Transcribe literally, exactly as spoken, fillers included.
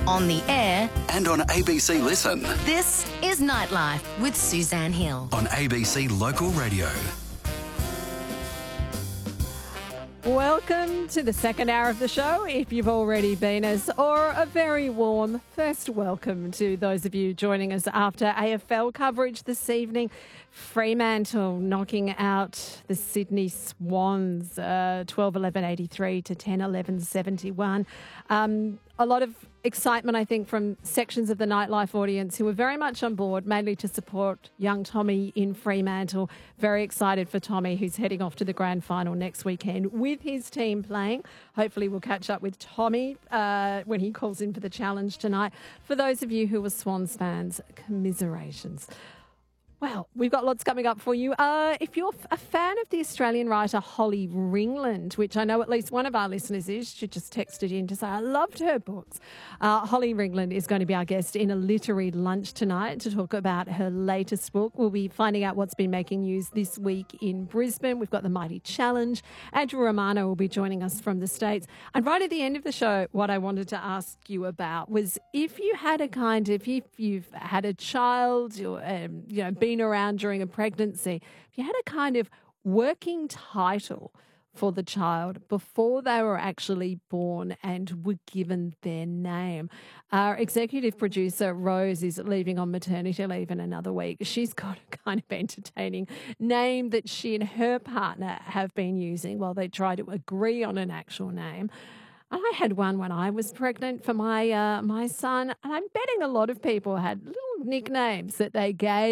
on the air, and on A B C Listen. this is Nightlife with Suzanne Hill. On A B C Local Radio. Welcome to the second hour of the show, if you've already been us, or a very warm first welcome to those of you joining us after A F L coverage this evening. Fremantle knocking out the Sydney Swans, uh, twelve eleven eighty-three to ten eleven seventy-one. Um, a lot of excitement, I think, from sections of the Nightlife audience who were very much on board, mainly to support young Tommy in Fremantle. Very excited for Tommy, who's heading off to the grand final next weekend with his team playing. Hopefully we'll catch up with Tommy uh, when he calls in for the challenge tonight. For those of you who are Swans fans, commiserations. Well, we've got lots coming up for you. Uh, if you're a fan of the Australian writer Holly Ringland, which I know at least one of our listeners is, she just texted in to say, I loved her books. Uh, Holly Ringland is going to be our guest in a literary lunch tonight to talk about her latest book. We'll be finding out what's been making news this week in Brisbane. We've got the Mighty Challenge. Andrew Romano will be joining us from the States. And right at the end of the show, what I wanted to ask you about was if you had a kind of, if you've had a child or, um, you know, been around during a pregnancy, if you had a kind of working title for the child before they were actually born and were given their name. Our executive producer, Rose, is leaving on maternity leave in another week. She's got a kind of entertaining name that she and her partner have been using while they try to agree on an actual name. I had one when I was pregnant for my uh, my son, and I'm betting a lot of people had little nicknames that they gave